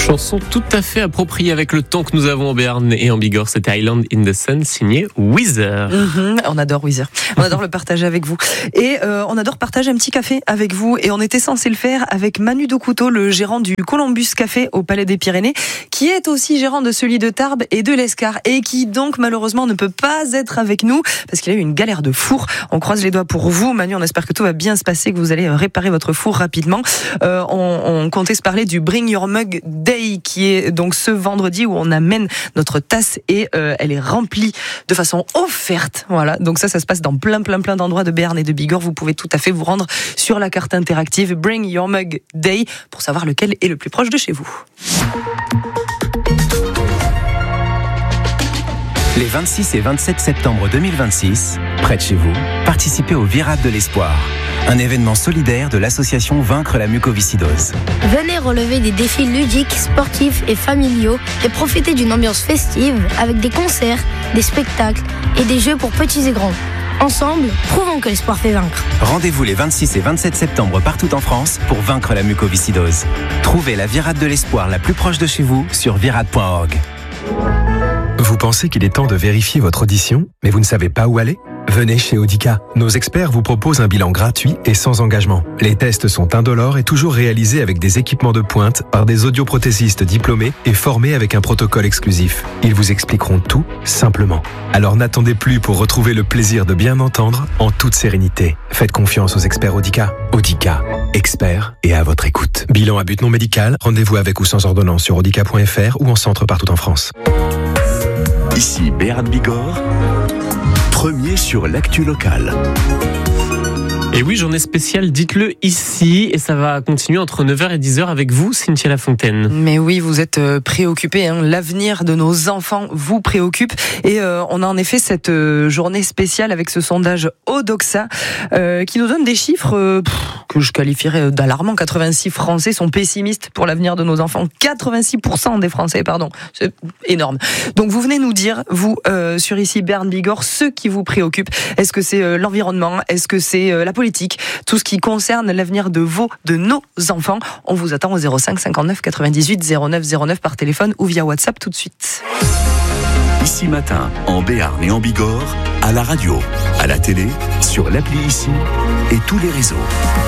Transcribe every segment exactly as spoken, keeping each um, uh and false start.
Chanson tout à fait appropriée avec le temps que nous avons en Béarn et en Bigorre. C'était Island in the Sun, signé Weezer. Mm-hmm, on adore Weezer. On adore le partager avec vous. Et euh, on adore partager un petit café avec vous. Et on était censé le faire avec Manu Docouteau, le gérant du Columbus Café au Palais des Pyrénées, qui est aussi gérant de celui de Tarbes et de l'Escar. Et qui donc malheureusement ne peut pas être avec nous parce qu'il a eu une galère de four. On croise les doigts pour vous, Manu. On espère que tout va bien se passer, que vous allez réparer votre four rapidement. Euh, on, on comptait se parler du Bring Your Mug Day, qui est donc ce vendredi où on amène notre tasse et euh, elle est remplie de façon offerte. Voilà. Donc ça, ça se passe dans plein, plein, plein d'endroits de Béarn et de Bigorre. Vous pouvez tout à fait vous rendre sur la carte interactive Bring Your Mug Day pour savoir lequel est le plus proche de chez vous. Les vingt-six et vingt-sept septembre deux mille vingt-six, près de chez vous, participez au Virade de l'Espoir, un événement solidaire de l'association Vaincre la mucoviscidose. Venez relever des défis ludiques, sportifs et familiaux et profitez d'une ambiance festive avec des concerts, des spectacles et des jeux pour petits et grands. Ensemble, prouvons que l'espoir fait vaincre. Rendez-vous les vingt-six et vingt-sept septembre partout en France pour vaincre la mucoviscidose. Trouvez la Virade de l'Espoir la plus proche de chez vous sur virade point org. Vous pensez qu'il est temps de vérifier votre audition, mais vous ne savez pas où aller ? Venez chez Audica. Nos experts vous proposent un bilan gratuit et sans engagement. Les tests sont indolores et toujours réalisés avec des équipements de pointe par des audioprothésistes diplômés et formés avec un protocole exclusif. Ils vous expliqueront tout simplement. Alors n'attendez plus pour retrouver le plaisir de bien entendre en toute sérénité. Faites confiance aux experts Audica. Audica, experts et à votre écoute. Bilan à but non médical, rendez-vous avec ou sans ordonnance sur audica point f r ou en centre partout en France. Ici Béarn Bigorre, premier sur l'actu locale. Et oui, journée spéciale, dites-le ici, et ça va continuer entre neuf heures et dix heures avec vous, Cynthia Lafontaine. Mais oui, vous êtes préoccupés, hein. L'avenir de nos enfants vous préoccupe. Et euh, on a en effet cette euh, journée spéciale avec ce sondage Odoxa euh, qui nous donne des chiffres euh, pff, que je qualifierais d'alarmants. quatre-vingt-six Français sont pessimistes pour l'avenir de nos enfants. quatre-vingt-six pour cent des Français, pardon. C'est énorme. Donc vous venez nous dire, vous, euh, sur ici Béarn Bigorre, ce qui vous préoccupe. Est-ce que c'est euh, l'environnement ? Est-ce que c'est euh, la politique ? Tout ce qui concerne l'avenir de vos, de nos enfants. On vous attend au zéro cinq cinquante-neuf quatre-vingt-dix-huit zéro neuf zéro neuf par téléphone ou via WhatsApp tout de suite. Ici Matin, en Béarn et en Bigorre, à la radio, à la télé, sur l'appli Ici et tous les réseaux.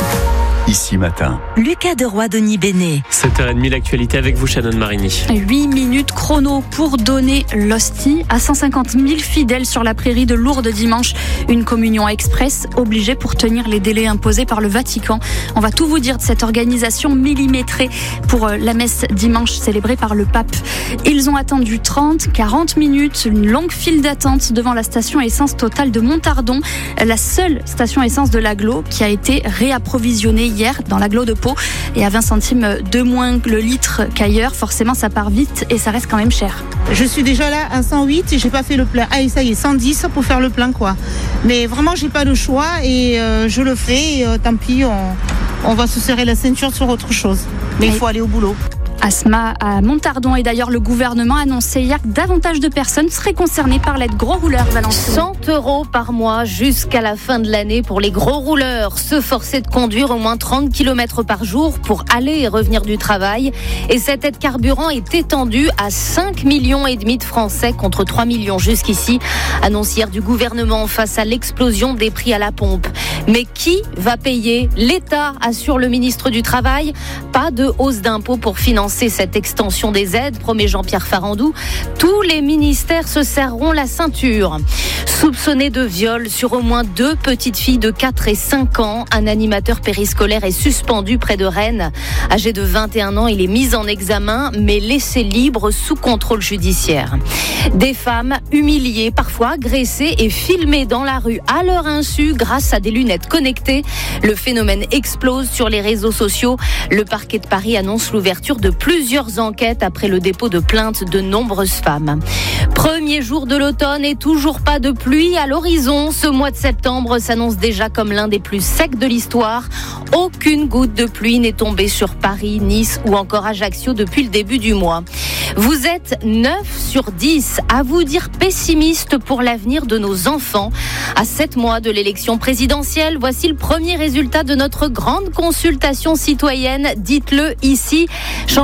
Ici Matin. Lucas Deroy, Denis Bénet. sept heures trente, l'actualité avec vous, Shannon Marini. huit minutes chrono pour donner l'hostie à cent cinquante mille fidèles sur la prairie de Lourdes dimanche. Une communion express obligée pour tenir les délais imposés par le Vatican. On va tout vous dire de cette organisation millimétrée pour la messe dimanche célébrée par le pape. Ils ont attendu trente, quarante minutes, une longue file d'attente devant la station essence Total de Montardon, la seule station essence de l'agglo qui a été réapprovisionnée hier dans l'agglo de Pau et à vingt centimes de moins le litre qu'ailleurs. Forcément, ça part vite et ça reste quand même cher. Je suis déjà là à cent huit et j'ai pas fait le plein. Ah, et ça y est, cent dix pour faire le plein, quoi. Mais vraiment, j'ai pas le choix et euh, je le fais. Et, euh, tant pis, on, on va se serrer la ceinture sur autre chose. Mais il faut aller au boulot. Asma à Montardon et d'ailleurs le gouvernement a annoncé hier que davantage de personnes seraient concernées par l'aide gros rouleurs. Valentine. cent euros par mois jusqu'à la fin de l'année pour les gros rouleurs. Se forcer de conduire au moins trente kilomètres par jour pour aller et revenir du travail. Et cette aide carburant est étendue à cinq millions et demi de Français contre trois millions jusqu'ici. Annonce hier du gouvernement face à l'explosion des prix à la pompe. Mais qui va payer ? L'État, assure le ministre du Travail. Pas de hausse d'impôts pour financer cette extension des aides, promet Jean-Pierre Farandou. Tous les ministères se serreront la ceinture. Soupçonné de viol sur au moins deux petites filles de quatre et cinq ans, un animateur périscolaire est suspendu près de Rennes. Âgé de vingt et un ans, il est mis en examen, mais laissé libre sous contrôle judiciaire. Des femmes humiliées, parfois agressées et filmées dans la rue à leur insu grâce à des lunettes connectées. Le phénomène explose sur les réseaux sociaux. Le parquet de Paris annonce l'ouverture de plusieurs enquêtes après le dépôt de plaintes de nombreuses femmes. Premier jour de l'automne et toujours pas de pluie à l'horizon. Ce mois de septembre s'annonce déjà comme l'un des plus secs de l'histoire. Aucune goutte de pluie n'est tombée sur Paris, Nice ou encore Ajaccio depuis le début du mois. Vous êtes neuf sur dix à vous dire pessimiste pour l'avenir de nos enfants. À sept mois de l'élection présidentielle, voici le premier résultat de notre grande consultation citoyenne. Dites-le ici. Changez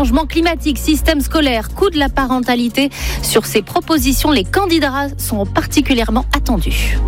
changement climatique, système scolaire, coût de la parentalité. Sur ces propositions, les candidats sont particulièrement attendus.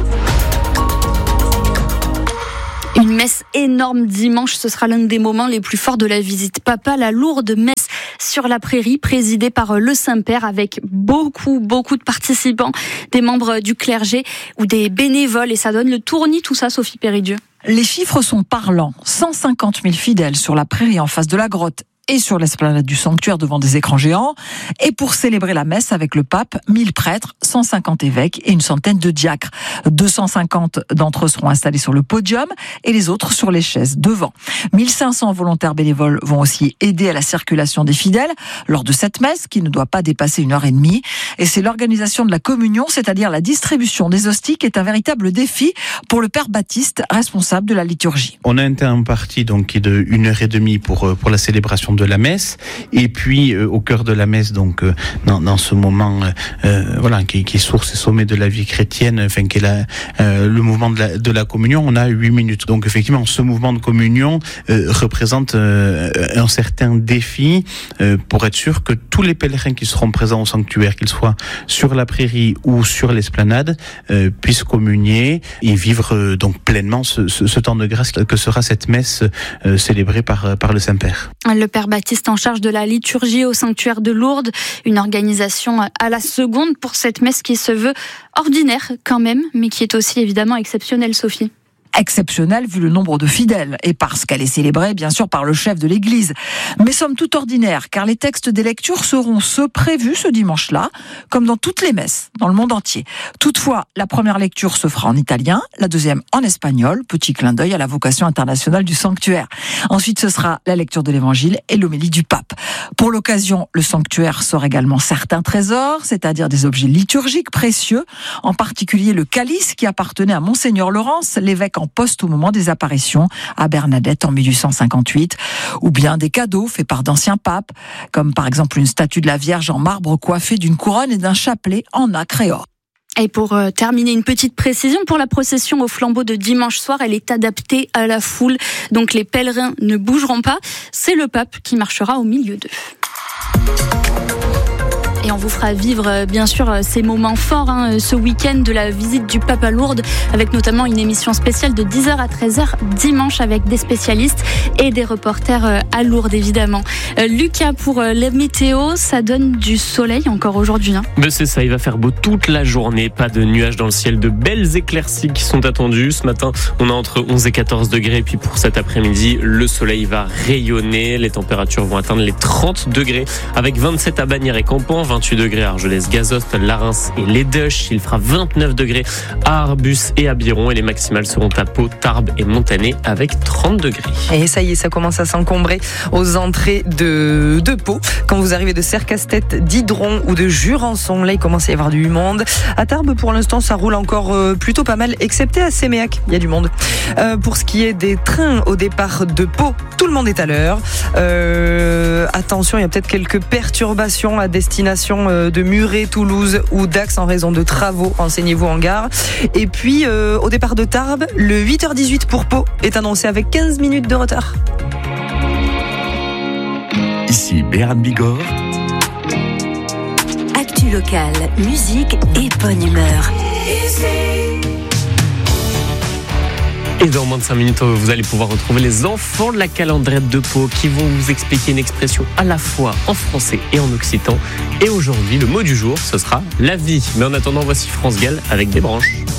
Une messe énorme dimanche, ce sera l'un des moments les plus forts de la visite papale, la lourde messe sur la prairie, présidée par le Saint-Père, avec beaucoup, beaucoup de participants, des membres du clergé ou des bénévoles, et ça donne le tournis, tout ça, Sophie Péridieu. Les chiffres sont parlants. cent cinquante mille fidèles sur la prairie en face de la grotte et sur l'esplanade du sanctuaire devant des écrans géants. Et pour célébrer la messe avec le pape, mille prêtres, cent cinquante évêques et une centaine de diacres. deux cent cinquante d'entre eux seront installés sur le podium et les autres sur les chaises devant. mille cinq cents volontaires bénévoles vont aussi aider à la circulation des fidèles lors de cette messe qui ne doit pas dépasser une heure et demie. Et c'est l'organisation de la communion, c'est-à-dire la distribution des hosties, qui est un véritable défi pour le Père Baptiste, responsable de la liturgie. On a un temps imparti donc qui est de une heure et demie pour pour la célébration de la messe, et puis euh, au cœur de la messe, donc euh, dans, dans ce moment euh, voilà qui, qui est source et sommet de la vie chrétienne, enfin qui est la, euh, le mouvement de la, de la communion, on a huit minutes. Donc effectivement, ce mouvement de communion euh, représente euh, un certain défi euh, pour être sûr que tous les pèlerins qui seront présents au sanctuaire, qu'ils soient sur la prairie ou sur l'esplanade, euh, puissent communier et vivre euh, donc pleinement ce, ce, ce temps de grâce que sera cette messe euh, célébrée par, par le Saint-Père. Le Père Baptiste en charge de la liturgie au sanctuaire de Lourdes, une organisation à la seconde pour cette messe qui se veut ordinaire quand même, mais qui est aussi évidemment exceptionnelle, Sophie. Exceptionnelle vu le nombre de fidèles et parce qu'elle est célébrée bien sûr par le chef de l'Église. Mais somme toute ordinaire, car les textes des lectures seront ceux prévus ce dimanche-là, comme dans toutes les messes dans le monde entier. Toutefois, la première lecture se fera en italien, la deuxième en espagnol, petit clin d'œil à la vocation internationale du sanctuaire. Ensuite, ce sera la lecture de l'Évangile et l'homélie du pape. Pour l'occasion, le sanctuaire sort également certains trésors, c'est-à-dire des objets liturgiques précieux, en particulier le calice qui appartenait à Monseigneur Laurence, l'évêque en poste au moment des apparitions à Bernadette en mille huit cent cinquante-huit, ou bien des cadeaux faits par d'anciens papes, comme par exemple une statue de la Vierge en marbre coiffée d'une couronne et d'un chapelet en nacre et or. Et pour euh, terminer, une petite précision, pour la procession au flambeau de dimanche soir, elle est adaptée à la foule, donc les pèlerins ne bougeront pas, c'est le pape qui marchera au milieu d'eux. Et on vous fera vivre bien sûr ces moments forts hein, ce week-end de la visite du pape à Lourdes, avec notamment une émission spéciale de dix heures à treize heures dimanche avec des spécialistes et des reporters à Lourdes évidemment. Euh, Lucas, pour la météo, ça donne du soleil encore aujourd'hui. Hein. Ben c'est ça, il va faire beau toute la journée, pas de nuages dans le ciel, de belles éclaircies qui sont attendues. Ce matin, on a entre onze et quatorze degrés, et puis pour cet après-midi, le soleil va rayonner, les températures vont atteindre les trente degrés, avec vingt-sept à Bagnères et Campan, vingt-huit degrés à Argelès, Gazost, Larens et les Deuches. Il fera vingt-neuf degrés à Arbus et à Biron, et les maximales seront à Pau, Tarbes et Montané avec trente degrés. Et ça y est, ça commence à s'encombrer aux entrées de, de Pau. Quand vous arrivez de Serre-Castet, d'Hydron ou de Jurançon, là il commence à y avoir du monde. À Tarbes, pour l'instant, ça roule encore plutôt pas mal, excepté à Séméac, il y a du monde. Euh, pour ce qui est des trains au départ de Pau, tout le monde est à l'heure. Euh, attention, il y a peut-être quelques perturbations à destination de Muret, Toulouse ou Dax en raison de travaux, renseignez-vous en gare. Et puis euh, au départ de Tarbes, le huit heures dix-huit pour Pau est annoncé avec quinze minutes de retard. Ici Béarn Bigorre. Actu locale, musique et bonne humeur. Et dans moins de cinq minutes, vous allez pouvoir retrouver les enfants de la calendrette de Pau qui vont vous expliquer une expression à la fois en français et en occitan. Et aujourd'hui, le mot du jour, ce sera la vie. Mais en attendant, voici France Gall avec des branches.